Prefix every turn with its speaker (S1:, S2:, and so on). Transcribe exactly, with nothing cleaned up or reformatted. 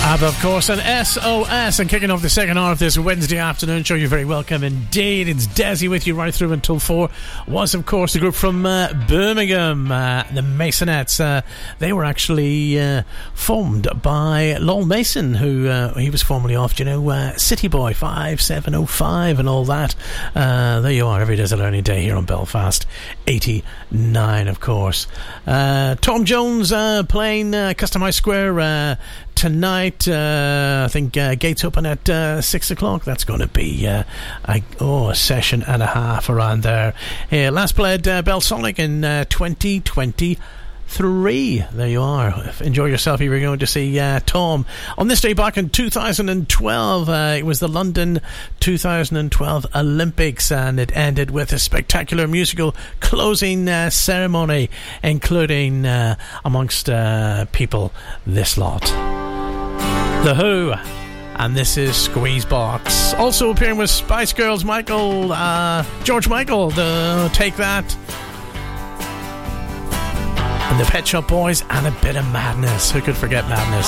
S1: ABBA, of course, and S O S, and kicking off the second hour of this Wednesday afternoon show. You're very welcome indeed. It's Desi with you right through until four. Was, of course, the group from uh, Birmingham, uh, the Masonettes. Uh, they were actually uh, formed by Lowell Mason, who uh, he was formerly off, you know, uh, City Boy five seven oh five and all that. Uh, there you are, every day's a learning day here on Belfast eighty-nine, of course. Uh, Tom Jones uh, playing uh, Custom Square uh, tonight. Uh, I think uh, gates open at uh, six o'clock. That's going to be uh, a, oh, a session and a half around there. Uh, last played uh, Belsonic in uh, twenty twenty-three. There you are. Enjoy yourself. You were going to see uh, Tom on this day back in two thousand twelve. Uh, it was the London two thousand twelve Olympics, and it ended with a spectacular musical closing uh, ceremony, including uh, amongst uh, people this lot, The Who, and this is Squeezebox. Also appearing with Spice Girls, Michael, uh, George Michael, the Take That, and the Pet Shop Boys, and a bit of Madness. Who could forget Madness?